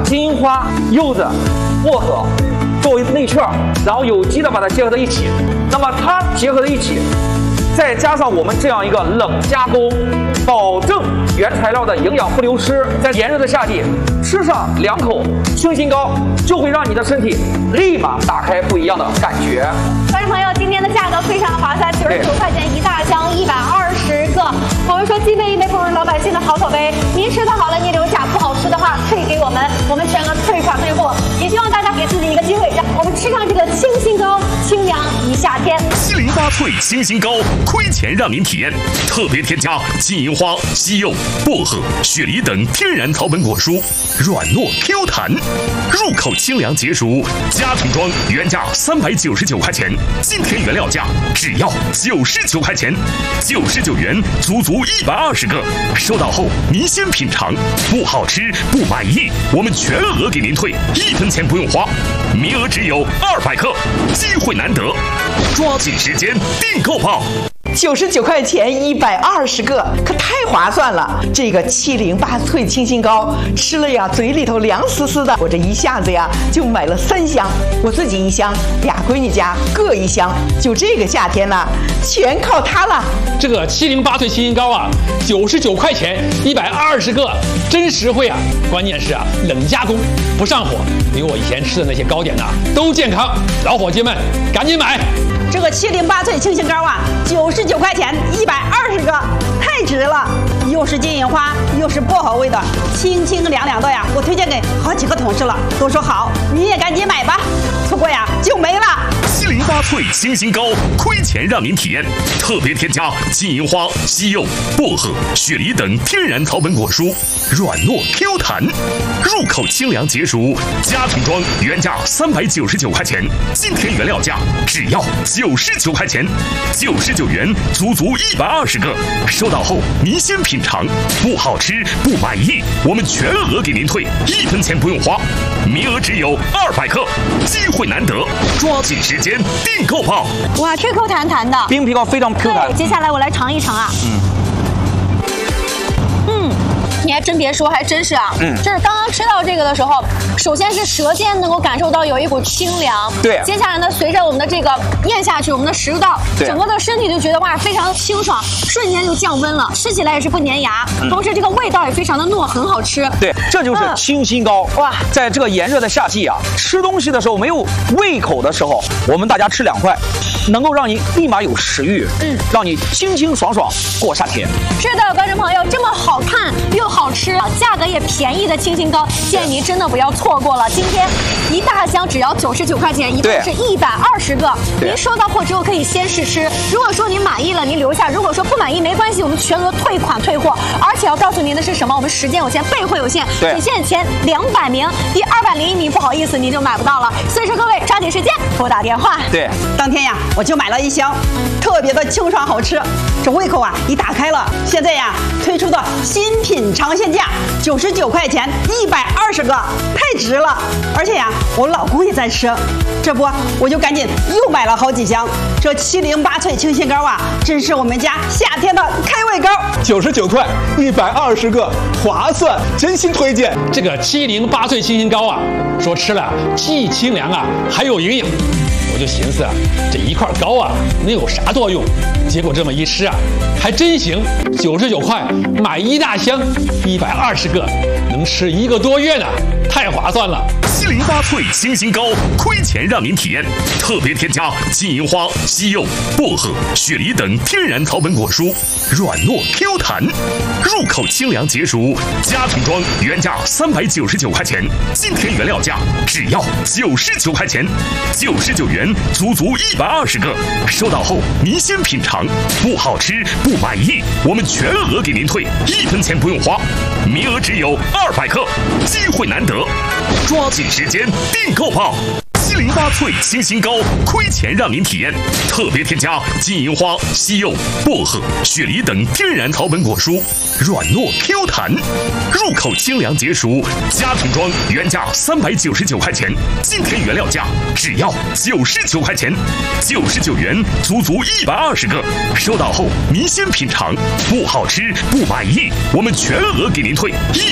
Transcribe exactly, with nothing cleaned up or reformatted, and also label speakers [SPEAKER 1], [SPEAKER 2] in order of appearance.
[SPEAKER 1] 金银花、柚子、薄荷作为内馅，然后有机的把它结合在一起。那么它结合在一起，再加上我们这样一个冷加工，保证原材料的营养不流失。在炎热的夏季，吃上两口清新糕，就会让你的身体立马打开不一样的感觉。
[SPEAKER 2] 观众朋友，今天的价格非常划算，九十九块钱一大箱，一百二十个。我们说既备一杯奉润老百姓的好口碑，您吃的好了，您留下；不好吃的话退给我们，我们全额退款退货。也希望大家给自己一个机会，让我们吃上这个清新糕，清凉一夏天。
[SPEAKER 3] 七零八脆清新糕，亏钱让您体验，特别添加金银花、西柚、薄荷、雪梨等天然草本果蔬，软糯 Q 弹，入口清凉解暑。家庭装原价三百九十九块钱，今天原料价只要九十九块钱，九十九元足足一百二十个。收到后您先品尝，不好吃不满意，我们全额给您退，一分钱不用花，名额只有二百克，机会难得，抓紧时间订购吧。
[SPEAKER 4] 九十九块钱一百二十个，可太划算了！这个七零八脆清新糕吃了呀，嘴里头凉丝丝的。我这一下子呀就买了三箱，我自己一箱，俩闺女家各一箱。就这个夏天呢，全靠它了。
[SPEAKER 5] 这个七零八脆清新糕啊，九十九块钱一百二十个，真实惠啊！关键是啊，冷加工不上火，比我以前吃的那些糕点呐、啊、都健康。老伙计们，赶紧买！
[SPEAKER 6] 这个七零八脆清新糕啊，九十九块钱一百二十个，太值了！又是金银花，又是薄荷味的，清清凉凉的呀！我推荐给好几个同事了，都说好，你也赶紧买吧，错过呀就没了。
[SPEAKER 3] 七零八脆清新糕，亏钱让您体验，特别添加金银花、西柚、薄荷、雪梨等天然草本果蔬，软糯 Q 弹，入口清凉解暑。家庭装原价三百九十九块钱，今天原料价只要九十九块钱，九十九元足足一百二十个。收到后您先品尝，不好吃不满意，我们全额给您退，一分钱不用花，名额只有二百克，机会难得，抓紧时间订购吧！
[SPEAKER 2] 哇，这 Q 弹弹的，
[SPEAKER 1] 冰皮糕非常 Q 弹。
[SPEAKER 2] 对，接下来我来尝一尝啊。嗯。嗯。你还真别说，还真是啊。嗯。就是刚刚吃到这个的时候，首先是舌尖能够感受到有一股清凉。
[SPEAKER 1] 对。
[SPEAKER 2] 接下来呢，随着我们的这个咽下去，我们的食道，整个的身体就觉得哇，非常清爽，瞬间就降温了，吃起来也是不粘牙，嗯、同时这个味道也非常的糯，很好吃。
[SPEAKER 1] 对，这就是清新糕。嗯、哇，在这个炎热的夏季啊，吃东西的时候没有胃口的时候，我们大家吃两块，能够让你立马有食欲，嗯，让你清清爽爽过夏天。
[SPEAKER 2] 是的，观众朋友，这么好看又好吃，价格也便宜的清新糕，建议您真的不要错过了。今天一大箱只要九十九块钱，一共是一百二十个。您收到货之后可以先试吃，如果说您满意了，您留下；如果说不满意，没关系，我们全额退款退货。而且要告诉您的是什么？我们时间有限，备货有限，仅限前两百名，第二百零一名不好意思，您就买不到了。所以说各位抓紧时间拨打电话。
[SPEAKER 1] 对，
[SPEAKER 6] 当天呀，我就买了一箱，特别的清爽好吃，这胃口啊一打开了。现在呀推出的新品尝鲜价，九十九块钱一百二十个，太值了。而且呀，我老公也在吃，这不我就赶紧又买了好几箱。这七零八脆清新糕啊，真是我们家夏天的开胃糕。
[SPEAKER 7] 九十九块一百二十个，划算，真心推荐。
[SPEAKER 5] 这个七零八脆清新糕啊，说吃了既清凉啊，还有营养。我就寻思啊，这一块糕啊能有啥作用？结果这么一吃啊，还真行。九十九块买一大箱，一百二十个，能吃一个多月呢，太划算了。
[SPEAKER 3] 七零八脆清新糕，亏钱让您体验，特别添加金银花、西柚、薄荷、雪梨等天然草本果蔬，软糯 Q 弹，入口清凉解暑。家庭装原价三百九十九块钱，今天原料价只要九十九块钱，九十九元足足一百二十个。收到后您先品尝，不好吃不满意，我们全额给您退，一分钱不用花，名额只有二百克，机会难得，抓紧时间订购吧！七零八脆清新糕，亏钱让您体验，特别添加金银花、西柚、薄荷、雪梨等天然草本果蔬，软糯 Q 弹，入口清凉解暑。家庭装原价三百九十九块钱，今天原料价只要九十九块钱，九十九元足足一百二十个。收到后您先品尝，不好吃不满意，我们全额给您退。